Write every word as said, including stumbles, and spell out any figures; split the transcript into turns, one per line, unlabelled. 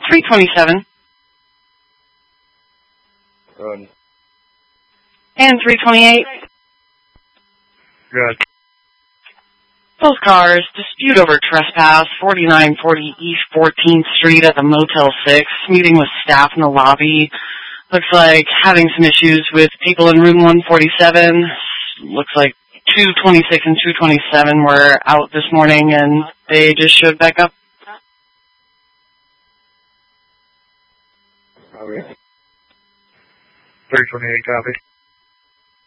three twenty-seven.
Good.
And three twenty-eight.
Good.
Both cars, dispute over trespass, forty-nine forty East fourteenth Street at the Motel six, meeting with staff in the lobby. Looks like having some issues with people in room one forty-seven. Looks like two twenty-six and two twenty-seven were out this morning, and they just showed back up.
Okay. three twenty-eight, copy.